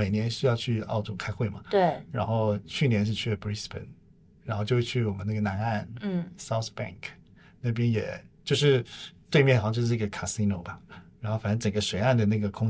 每年是要去澳洲开会嘛， 对， 然后去年是去了 Brisbane， 然后就会去我们那个南岸South Bank 那边，也就是对面好像就是一个 casino 吧，然后反正整个水岸的那个空